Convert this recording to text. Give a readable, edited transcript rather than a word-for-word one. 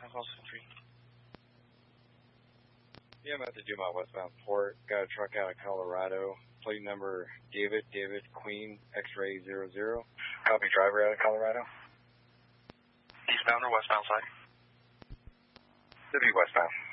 Yeah, I'm about to do my westbound port. Got a truck out of Colorado. Plate number David Queen X-ray 00. Copy, driver out of Colorado. Eastbound or westbound side? Should be westbound.